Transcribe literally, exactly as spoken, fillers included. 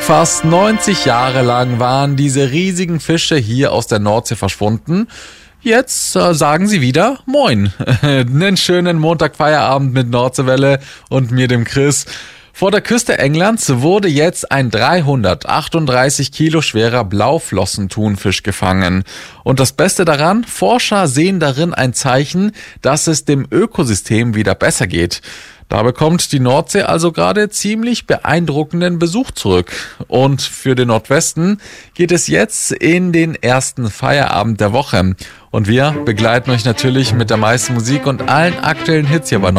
Fast neunzig Jahre lang waren diese riesigen Fische hier aus der Nordsee verschwunden. Jetzt äh, sagen sie wieder Moin. Einen schönen Montagfeierabend mit Nordseewelle und mir, dem Chris. Vor der Küste Englands wurde jetzt ein dreihundertachtunddreißig Kilo schwerer Blauflossenthunfisch gefangen. Und das Beste daran, Forscher sehen darin ein Zeichen, dass es dem Ökosystem wieder besser geht. Da bekommt die Nordsee also gerade ziemlich beeindruckenden Besuch zurück. Und für den Nordwesten geht es jetzt in den ersten Feierabend der Woche. Und wir begleiten euch natürlich mit der meisten Musik und allen aktuellen Hits hier bei